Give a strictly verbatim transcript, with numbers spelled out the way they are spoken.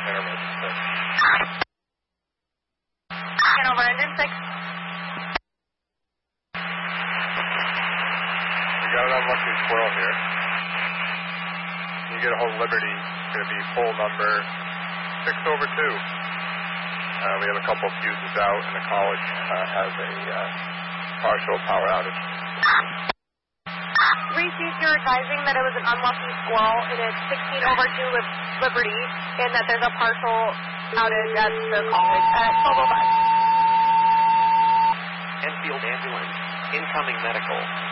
Intermittent six. Get over engine six. We got an unlucky squirrel here. You get a hold of Liberty. It's going to be poll number six over two. Uh, we have a couple of fuses out, and the college uh, has a uh, partial power outage. Received your advising that it was an unlucky squirrel. It is sixteen over two with Liberty, and that there's a partial outage at the college at twelve oh five. Enfield ambulance, incoming medical.